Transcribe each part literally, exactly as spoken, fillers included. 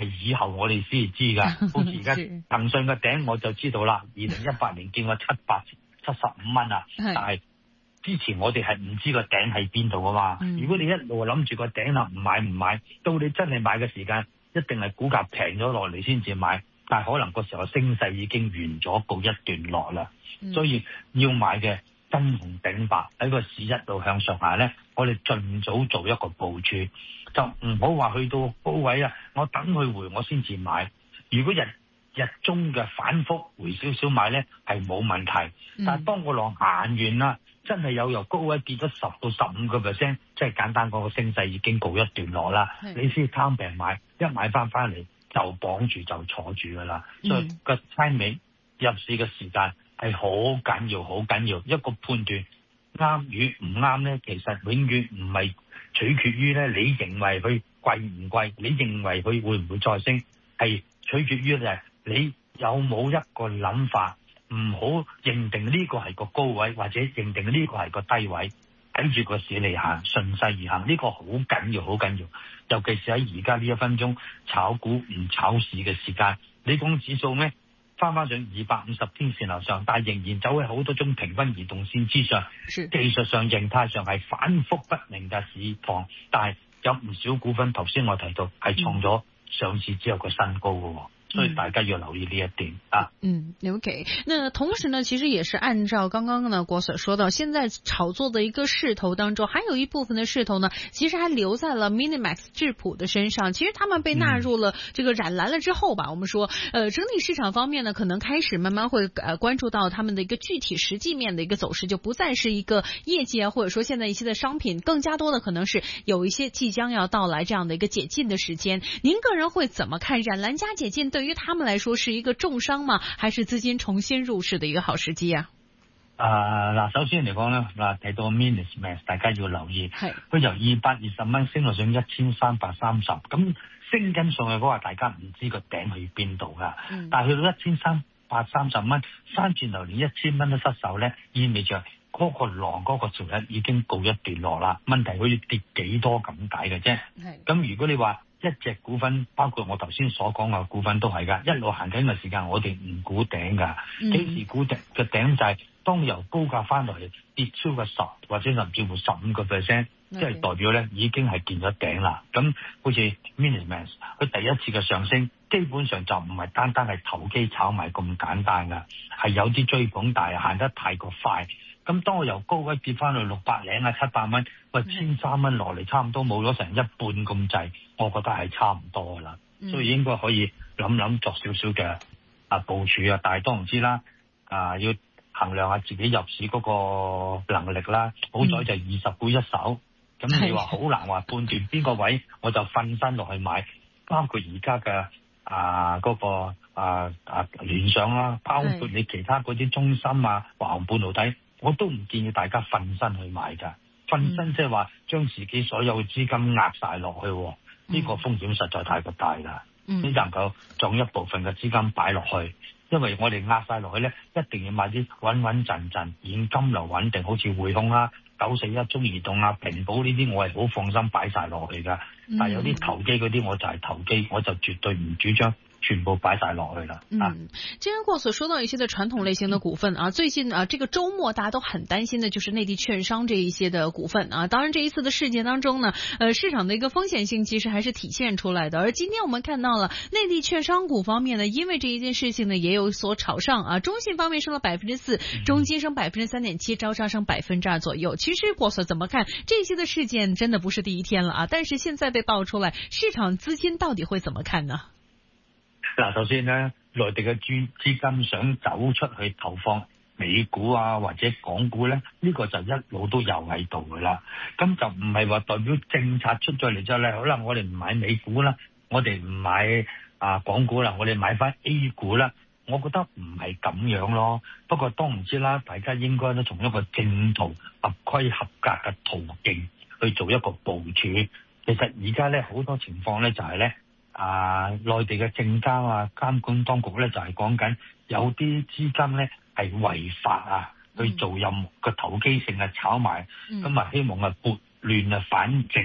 係以後我哋先知㗎。好似而家騰訊嘅頂我就知道啦，二零一八年見過七百七十五蚊啊，但係之前我哋係唔知個頂喺邊度㗎嘛。嗯、如果你一路諗住個頂啦，唔買唔買，到你真係買嘅時間，一定係股價平咗落嚟先至買。但係可能個時候升勢已經完咗，告一段落啦。嗯、所以要買嘅真紅頂白喺個市一路向上下咧，我哋盡早做一個部署，就唔好話去到高位啊，我等佢回我先至買。如果日日中嘅反覆回少少買咧係冇問題，但係當個浪行完啦，真係有由高位跌咗十到十五個 percent， 即係簡單講個升勢已經告一段落啦，你先貪平買，一買翻翻嚟就綁住就坐住噶啦。嗯、所以個 timing 入市嘅時間係好緊要，好緊要。一個判斷啱與唔啱咧，其實永遠唔係取決於咧你認為佢貴唔貴，你認為佢會唔會再升，係取決於就係你有冇一個諗法，唔好認定呢個係個高位，或者認定呢個係個低位，睇住個市嚟行，順勢而行，呢個好緊要，好緊要。尤其是喺而家呢一分鐘炒股唔炒市嘅時間，你講指數咩？翻翻上二百五十天線樓上，但係仍然走喺好多種平均移動線之上，技術上、形態上係反覆不明嘅市況，但係有唔少股份，頭先我提到係創咗上市之後個新高嘅。所以大家要留意呢一點啊。 嗯 ，OK。那同時呢，其實也是按照剛剛呢郭 Sir 說到，現在炒作的一個勢頭當中，還有一部分的勢頭呢，其實還留在了 Minimax 智譜的身上。其實他們被納入了這個染藍了之後吧，嗯、我們說，呃，整體市場方面呢，可能開始慢慢會呃關注到他們的一個具體實際面的一個走勢，就不再是一個業績啊，或者說現在一些的商品，更加多的可能是有一些即將要到來這樣的一個解禁的時間。您個人會怎麼看染藍加解禁？對於他們來說是一個重傷嗎？還是資金重新入市的一個好時機啊？ 啊嗱，首先嚟講咧，嗱睇到 Minimax 大家要留意，係佢由二百二十蚊升到上一千三百三十，咁升緊上去嗰話，大家唔知個頂去邊度噶。嗯、但係去到一千三百三十蚊，三轉頭連一千蚊都失守咧，意味着嗰個浪嗰個潮勢已經告一段落啦。問題佢要跌幾多咁解嘅啫。係咁，如果你話一隻股份，包括我頭先所講嘅股份都係噶，一路行緊嘅時間，我哋唔估頂噶。幾、嗯、時估頂嘅頂就係當由高價翻落嚟跌超過十或者甚至乎十五個 percent， 即係代表咧已經係見咗頂啦。咁好似 Minimax 佢第一次嘅上升，基本上就唔係單單係投機炒賣咁簡單噶，係有啲追捧，但係行得太過快。咁當我由高位跌翻去六百零啊七百蚊，喂千三蚊落嚟，差唔多冇咗成一半咁滯，我覺得係差唔多噶啦，嗯、所以應該可以諗諗作少少嘅啊部署啊，但係都唔知啦，啊要衡量下自己入市嗰個能力啦。好在就二十股一手，咁、嗯、你話好難話判斷邊個位我就瞓身落去買，包括而家嘅啊嗰、嗰個啊啊聯想啦，包括你其他嗰啲中芯啊、華虹半導體。我都唔建議大家瞓身去買㗎，瞓身即係話將自己所有嘅資金壓晒落去，呢、嗯、個風險實在太過大啦。嗯、你能夠將一部分嘅資金擺落去，因為我哋壓晒落去咧，一定要買啲穩穩陣陣、現金流穩定，好似匯控啦、九四一、中移動啊、平保呢啲，我係好放心擺晒落去㗎。嗯、但係有啲投機嗰啲，我就係投機，我就絕對唔主張全部擺晒落去了。 嗯，既然郭所說到一些的傳統類型的股份啊，最近啊，這個周末大家都很擔心的就是內地券商這一些的股份啊。當然，這一次的事件當中呢，呃，市場的一個風險性其實還是體現出來的。而今天我們看到了內地券商股方面呢，因為這一件事情呢，也有所炒上啊。中信方面升了百分之四，中金升百分之三點七，招商升百分之二左右。其實郭所怎麼看這些的事件，真的不是第一天了啊。但是現在被爆出來，市場資金到底會怎麼看呢？ 嗱，首先咧，內地嘅資資金想走出去投放美股啊或者港股咧，呢、呢個就一路都有喺度噶啦。咁就唔係話代表政策出咗嚟之後咧，好啦，我哋唔買美股啦，我哋唔買啊港股啦，我哋買翻 A 股啦。我覺得唔係咁樣咯。不過當然知啦，大家應該都從一個正途、合規、合格嘅途徑去做一個部署。其實而家咧好多情況咧就係咧。啊！內地嘅證監啊、監管當局咧就係講緊有啲資金咧係違法啊，嗯、去做任何嘅投機性嘅炒賣，咁啊、嗯、希望啊撥亂啊反正，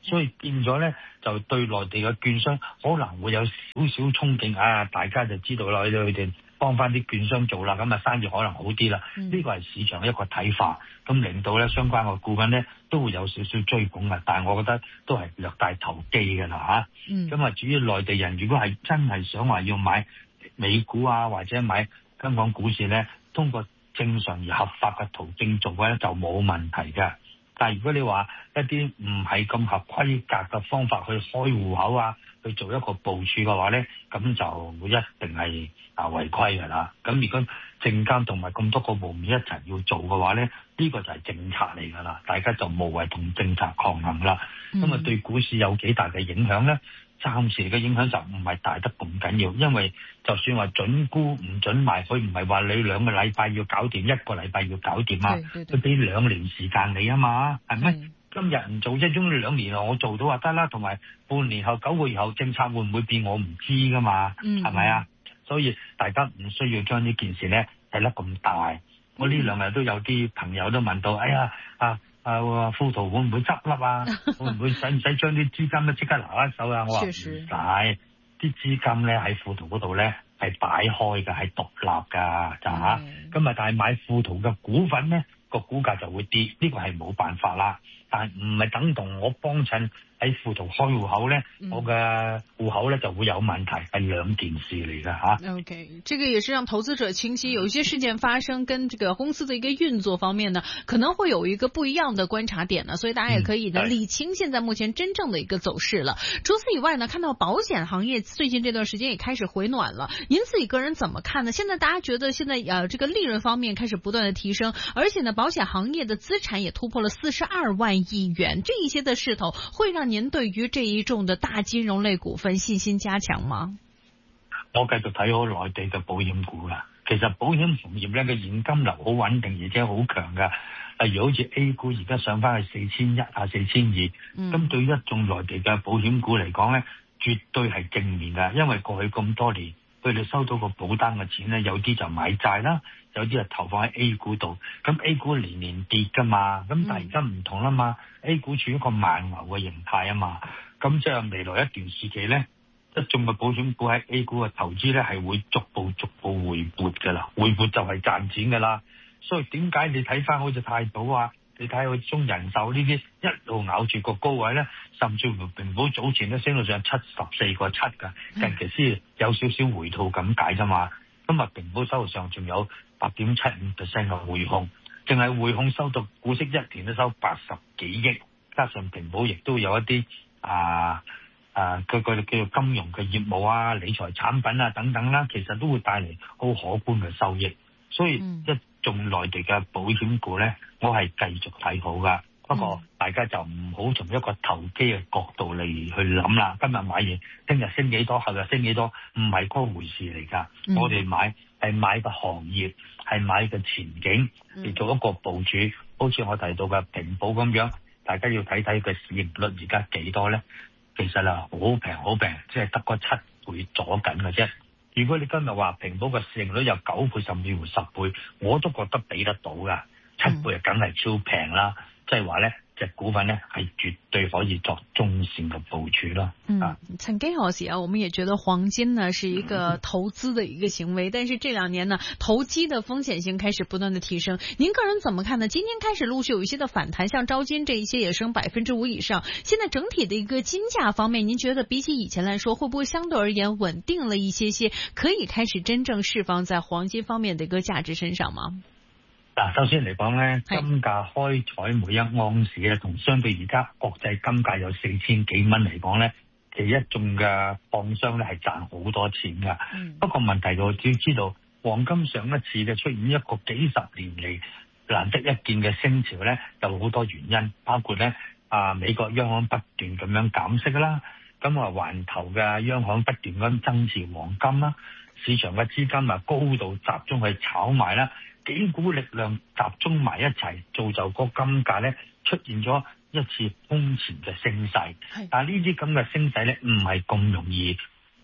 所以變咗咧就對內地嘅券商可能會有少少憧憬啊！大家就知道啦，佢哋幫翻啲券商做啦，咁啊生意可能好啲啦。呢、嗯、個係市場一個睇法，咁令到咧相關嘅股份咧都會有少少追捧嘅。但係我覺得都係略帶投機嘅啦嚇。咁啊、嗯，至於內地人如果係真係想話要買美股啊，或者買香港股市咧，通過正常而合法嘅途徑做嘅咧就冇問題嘅。但係如果你話一啲唔係咁合規格嘅方法去開戶口啊，去做一個部署嘅話咧，咁就會一定係啊違規㗎啦。咁如果證監同埋咁多個部門一齊要做嘅話咧，呢、呢個就係政策嚟㗎啦，大家就無謂同政策抗衡啦。咁啊、嗯、對股市有幾大嘅影響咧？暫時嘅影響就唔係大得咁緊要，因為就算話準沽唔準賣，佢唔係話你兩個禮拜要搞掂，一個禮拜要搞掂啊，佢俾兩年時間你啊嘛，係咪？嗯、今日唔做，一中兩年後我做到就得啦，同埋半年後九個月後政策會唔會變我唔知噶嘛，係咪啊？所以大家唔需要將呢件事咧睇得咁大。嗯、我呢兩日都有啲朋友都問到，哎呀啊！啊，富途會唔會執笠啊？會唔會使唔使將啲資金都即刻拿一手啊？我話唔使，啲資金咧喺富途嗰度咧係擺開嘅，係獨立㗎，就嚇。咁啊，但係買富途嘅股份咧，個股價就會跌，呢、這個係冇辦法啦。但係唔係等同我幫襯喺富途開戶口咧，嗯、我嘅戶口咧就會有問題，係兩件事嚟㗎嚇。 OK，這個也是讓投資者清晰，有一些事件發生，跟這個公司的一個運作方面呢，可能會有一個不一樣的觀察點呢，所以大家也可以呢、嗯、理清現在目前真正的一個走勢了。除此以外呢，看到保險行業最近這段時間也開始回暖了，您自己個人怎麼看呢？現在大家覺得現在呃這個利潤方面開始不斷的提升，而且呢保險行業的資產也突破了四十二萬億元，這一些的勢頭會讓您對於這一眾的大金融類股份信心加強嗎？ 我繼續睇好內地嘅保險股噶，其實保險行業咧嘅現金流好穩定，而且好強噶。例如好似 A 股而家上翻去四千一啊、四千二，咁對一眾內地嘅保險股嚟講咧，絕對係正面噶。因為過去咁多年，佢哋收到個保單嘅錢咧，有啲就買債啦，有啲係投放喺 A 股度。咁 A 股年年跌噶嘛，咁但係而家唔同啦嘛、嗯、，A 股處於一個慢牛嘅形態啊嘛，咁即係未來一段時期咧。一眾嘅保險股喺 A 股嘅投資咧，係會逐步逐步回撥㗎啦，回撥就係賺錢㗎啦。所以點解你睇翻好似太保啊，你睇好中人壽呢啲一路咬住個高位咧，甚至乎平保早前都升到上七十四個七㗎，近期先有少少回吐咁解啫嘛。今日平保收入上仲有八點七五 percent 嘅匯控，淨係匯控收到股息一年都收八十幾億，加上平保亦都有一啲啊。啊，佢佢哋叫做金融嘅業務啊、理財產品啊等等啦，其實都會帶嚟好可觀嘅收益。所以一眾內地嘅保險股咧，我係繼續睇好噶。不過大家就唔好從一個投機嘅角度嚟去諗啦。今日買完，聽日升幾多，後日升幾多，唔係嗰回事嚟噶。嗯、我哋買係買個行業，係買個前景嚟做一個部署。好似我提到嘅平保咁樣，大家要睇睇佢市盈率而家幾多咧？其實啊，好平好平，即係得個七倍左緊嘅啫。如果你今日話平保嘅市盈率有九倍甚至乎十倍，我都覺得比得到噶。七倍啊，梗係超平啦。即係話咧，隻股份咧係絕對可以作中線嘅部署咯。 嗯，曾幾何時啊，我們也覺得黃金呢是一個投資的一個行為，但是這兩年呢，投機的風險性開始不斷的提升。您個人怎麼看呢？今天開始陸續有一些的反彈，像招金這一些也升百分之五以上。現在整體的一個金價方面，您覺得比起以前來說，會不會相對而言穩定了一些些，可以開始真正釋放在黃金方面的一個價值身上嗎？ 嗱，首先嚟講咧，金價開採每一盎司咧，同相對而家國際金價有四千幾蚊嚟講咧，其實一眾嘅礦商咧係賺好多錢噶。嗯、不過問題就只要知道，黃金上一次嘅出現一個幾十年嚟難得一見嘅升潮咧，有好多原因，包括咧啊美國央行不斷咁樣減息啦，咁啊環球嘅央行不斷咁增持黃金啦，市場嘅資金啊高度集中去炒賣啦。幾股力量集中埋一齊，造就個金價咧出現咗一次空前嘅升勢。是但係呢啲咁嘅升勢咧，唔係咁容易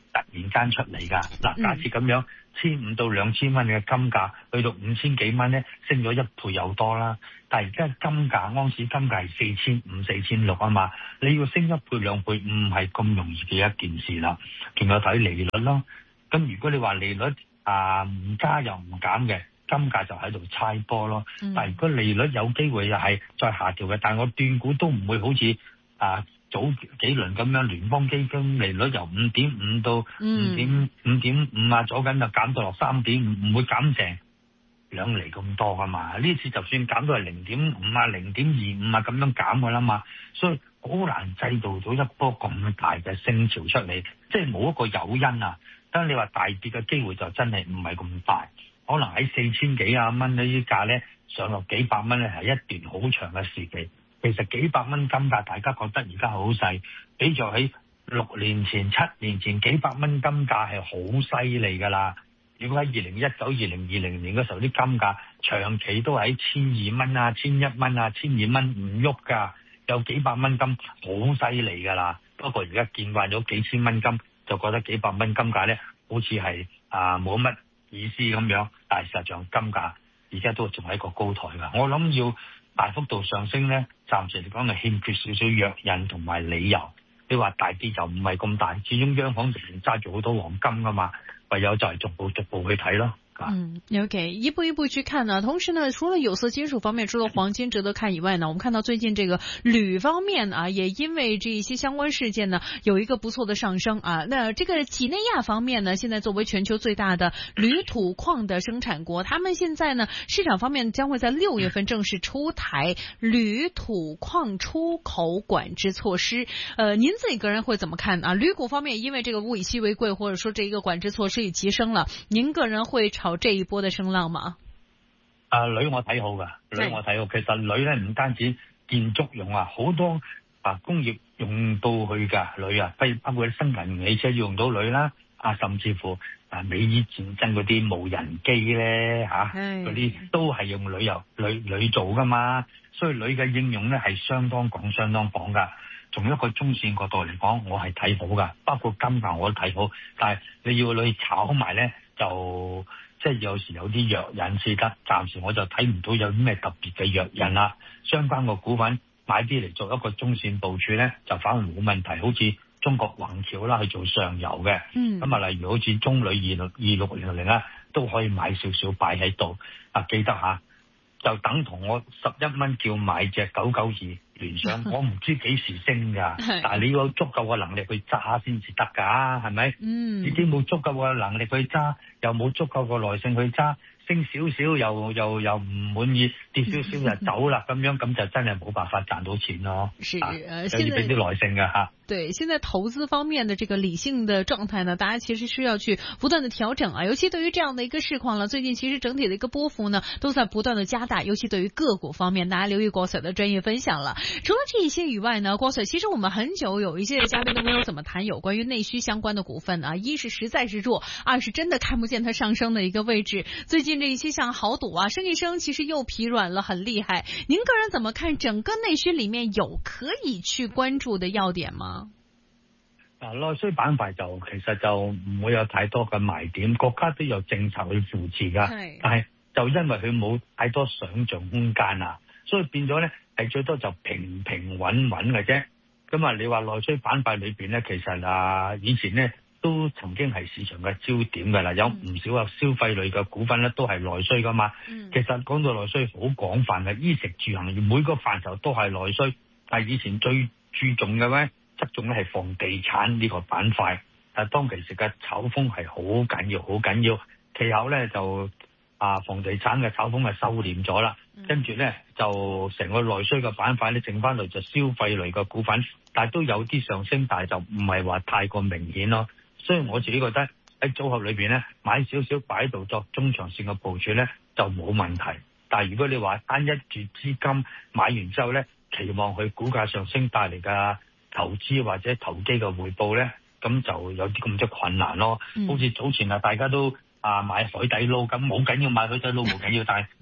突然間出嚟㗎。嗱，假設咁樣，千五到兩千蚊嘅金價，去到五千幾蚊咧，升咗一倍有多啦。但係而家金價安士金價係四千五、四千六啊嘛，你要升一倍兩倍唔係咁容易嘅一件事啦。仲有睇利率咯。咁如果你話利率啊唔加又唔減嘅，金價就喺度猜波咯。嗯、但係如果利率有機會又係再下調嘅，但係我斷估都唔會好似啊早幾輪咁樣，聯邦基金利率由五點五到五點五點五啊，左緊就減到落三點五，唔會減成兩厘咁多噶嘛。呢次就算減到係零點五啊、零點二五啊咁樣減噶啦嘛，所以好難製造到一波咁大嘅升潮出嚟，即係冇一個誘因啊。當你話大跌嘅機會就真係唔係咁大，可能喺四千幾啊蚊呢啲價咧上落幾百蚊咧係一段好長嘅時期。其實幾百蚊金價大家覺得而家好細，比咗喺六年前、七年前幾百蚊金價係好犀利㗎啦。如果喺二零一九、二零二零年嘅時候啲金價長期都喺千二蚊啊、千一蚊啊、千二蚊唔喐㗎，有幾百蚊金好犀利㗎啦。不過而家見慣咗幾千蚊金，就覺得幾百蚊金價咧，好似係啊冇乜意思咁樣。但係實際上金價而家都仲喺一個高台㗎。我諗要大幅度上升咧，暫時嚟講係欠缺少少藥引同埋理由。你話大跌就唔係咁大，始終央行仍然揸住好多黃金㗎嘛，唯有就係逐步逐步去睇咯。 嗯 ，OK， 一步一步去看呢。同時呢，除了有色金屬方面，除了黃金值得看以外呢，我們看到最近這個鋁方面啊，也因為這一些相關事件呢，有一個不錯的上升啊。那這個幾內亞方面呢，現在作為全球最大的鋁土礦的生產國，他們現在呢，市場方面將會在六月份正式出台鋁土礦出口管制措施。呃，您自己個人會怎麼看啊？鋁股方面因為這個物以稀為貴，或者說這一個管制措施已提升了，您個人會炒這一波的聲浪嗎？ 啊，鋁我睇好噶，鋁我睇好。其實鋁咧唔單止建築用啊，好多啊工業用到去噶鋁啊，譬如包括啲新能源汽車要用到鋁啦，啊甚至乎啊美伊戰爭嗰啲無人機咧吓，嗰啲都係用鋁油鋁鋁做噶嘛，所以鋁嘅應用咧係相當廣相當廣噶。從一個中線角度嚟講，我係睇好噶，包括金價我都睇好，但係你要鋁炒埋咧就。即係有時有啲藥引先得，暫時我就睇唔到有啲咩特別嘅藥引啦。相關個股份買啲嚟做一個中線部署咧，就反而冇問題。好似中國宏橋啦，去做上游嘅，咁啊、嗯，例如好似中鋁二六二六零零啦，都可以買少少擺喺度。啊，記得吓，就等同我十一蚊叫買隻九九二聯想，我唔知幾時升噶，但係你要有足夠嘅能力去揸先至得噶，係咪？嗯，自己冇足夠嘅能力去揸，又冇足夠嘅耐性去揸，升少少又又又唔滿意，跌少少就走啦，咁樣咁就真係冇辦法賺到錢咯。是，呃，要俾啲耐性嘅吓。 對，現在投資方面的這個理性的狀態呢，大家其實需要去不斷的調整啊。尤其對於這樣的一個市況呢，最近其實整體的一個波幅呢，都在不斷的加大。尤其對於個股方面，大家留意郭 Sir 的專業分享了。除了這一些以外呢，郭 Sir 其實我們很久有一些嘉賓都沒有怎麼談有關於內需相關的股份啊。一是實在是弱，二是真的看不見它上升的一個位置。最近這一些像豪賭啊，升一升，其實又疲軟了，很厲害。您個人怎麼看整個內需裏面有可以去關注的要點嗎？ 嗱，內需板塊就其實就唔會有太多嘅賣點，國家都有政策去扶持噶，是但係就因為佢冇太多想象空間啊，所以變咗咧係最多就平平穩穩嘅啫。咁啊，你話內需板塊裏邊咧，其實啊以前咧都曾經係市場嘅焦點噶啦，有唔少啊消費類嘅股份咧都係內需噶嘛。嗯、其實講到內需好廣泛嘅，衣食住行每個範疇都係內需，但係以前最注重嘅咧。側重咧係房地產呢個板塊，但係當其時嘅炒風係好緊要，好緊要。其後咧就啊房地產嘅炒風係收斂咗啦，跟住咧就成個內需嘅板塊咧剩翻嚟就消費類嘅股份，但係都有啲上升，但係就唔係話太過明顯咯。所以我自己覺得喺組合裏邊咧買少少擺喺度作中長線嘅部署咧就冇問題。但係如果你話單一注資金買完之後咧，期望佢股價上升帶嚟嘅投資或者投機嘅回報咧，咁就有啲咁多困難咯。嗯、好似早前啊，大家都啊買海底撈，咁冇緊要買海底撈冇緊要，但係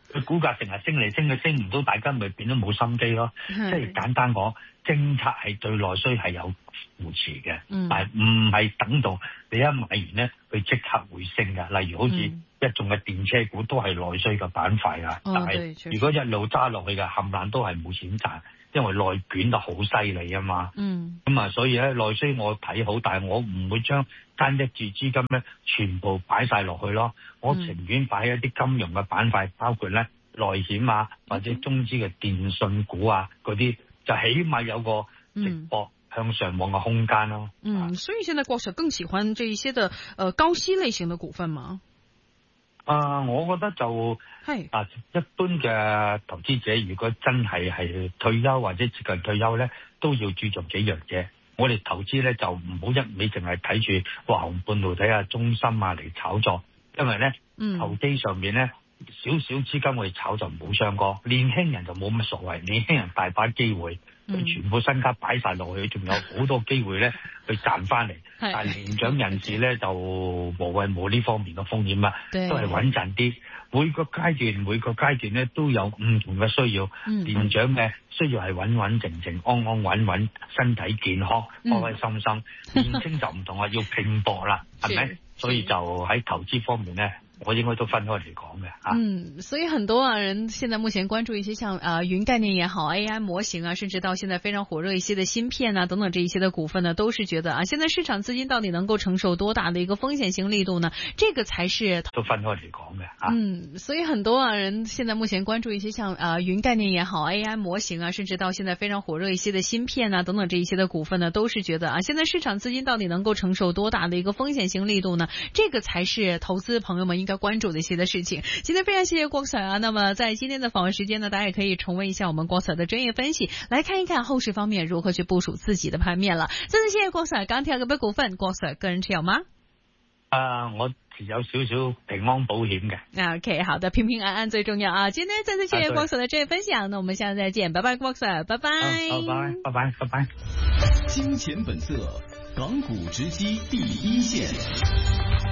佢股價成日升嚟升去，升唔到，大家咪變咗冇心機咯。即係簡單講，政策係對內需係有扶持嘅，嗯、但係唔係等到你一買完咧，佢即刻會升㗎。例如好似一眾嘅電車股都係內需嘅板塊啊，嗯、但係如果一路揸落去嘅冚唪唥都係冇錢賺。因為內捲得好犀利啊嘛，嗯，咁啊，所以咧內需我睇好，但係我唔會將單一注資金咧全部擺晒落去咯，我情願擺一啲金融嘅板塊，包括咧內險啊或者中資嘅電信股啊嗰啲，就起碼有個直播向上望嘅空間咯。 嗯，所以現在郭 Sir 更喜歡這一些的，呃高息類型的股份嗎？ 啊、呃，我覺得就係啊，一般嘅投資者如果真係係退休或者接近退休咧，都要注重幾樣嘢。我哋投資咧就唔好一味淨係睇住華虹半導體啊、中芯啊嚟炒作，因為咧、嗯、投機上面咧少少資金去炒就唔好相干。年輕人就冇乜所謂，年輕人大把機會。佢全部身家擺晒落去，仲有好多機會咧去賺翻嚟。但係年長人士咧就無謂冇呢方面嘅風險啊，都係穩陣啲。每個階段每個階段咧都有唔同嘅需要。嗯、年長嘅需要係穩穩靜靜、安安穩穩、身體健康、開開心心。嗯、年輕就唔同啊，要拼搏啦，係咪？所以就喺投資方面咧。我應該都分開嚟講嘅啊。 嗯，所以很多啊人現在目前關注一些像啊雲概念也好 ，A I 模型啊，甚至到現在非常火熱一些的芯片啊等等這一些的股份呢，都是覺得啊，現在市場資金到底能夠承受多大的一個風險性力度呢？這個才是都分開嚟講嘅啊。 嗯，所以很多啊人現在目前關注一些像啊雲概念也好 ，A I 模型啊，甚至到現在非常火熱一些的芯片啊等等這一些的股份呢，都是覺得啊，現在市場資金到底能夠承受多大的一個風險性力度呢？這個才是投資朋友們應該關注的一些的事情。今天非常謝謝郭 Sir 啊，那麼在今天的訪問時間呢，大家也可以重溫一下我們郭 Sir 的專業分析，來看一看後市方面如何去部署自己的盤面了。再次謝謝郭 Sir。鋼鐵嗰筆股份，郭 Sir 個人持有嗎？ 啊，我持有少少平安保險嘅。 OK， 好的，平平安安最重要啊！今天再次謝謝郭 Sir 的專業分享，那我們下次再見，拜拜，郭 Sir，拜拜， 拜拜，拜拜，拜拜。 金錢本色，港股直擊第一線。